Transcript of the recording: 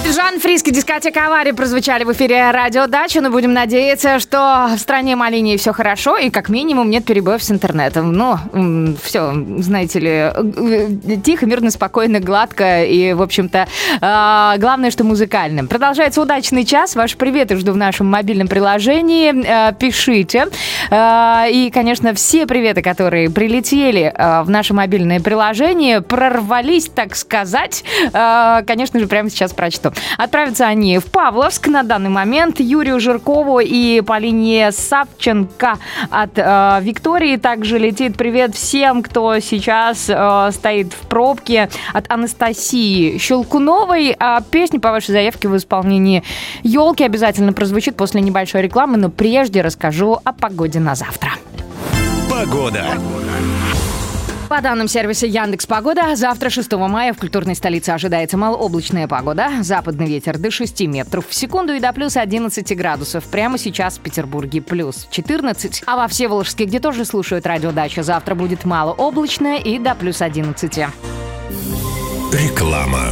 Жан Фриске, дискотека «Авария» прозвучали в эфире «Радио Дача». Но будем надеяться, что в стране Малинии все хорошо и как минимум нет перебоев с интернетом. Ну, все, знаете ли, тихо, мирно, спокойно, гладко и, в общем-то, главное, что музыкально. Продолжается удачный час. Ваши приветы жду в нашем мобильном приложении. Пишите. И, конечно, все приветы, которые прилетели в наше мобильное приложение, прорвались, так сказать, конечно же, прямо сейчас прочту. Отправятся они в Павловск на данный момент. Юрию Жиркову и Полине Савченко от Виктории. Также летит привет всем, кто сейчас стоит в пробке, от Анастасии Щелкуновой. Песня по вашей заявке в исполнении «Елки» обязательно прозвучит после небольшой рекламы, но прежде расскажу о погоде на завтра. Погода. По данным сервиса Яндекс.Погода, завтра, 6 мая, в культурной столице ожидается малооблачная погода. Западный ветер до 6 метров в секунду и до плюс 11 градусов. Прямо сейчас в Петербурге плюс 14. А во Всеволожске, где тоже слушают радиодача, завтра будет малооблачно и до плюс 11. Реклама.